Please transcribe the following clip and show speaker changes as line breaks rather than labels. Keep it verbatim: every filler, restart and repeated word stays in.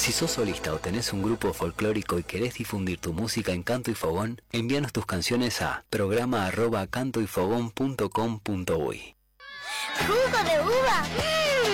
Si sos solista o tenés un grupo folclórico y querés difundir tu música en Canto y Fogón, envíanos tus canciones a programa arroba cantoyfogón punto com punto uy.
¡Jugo de uva! ¡Mmm!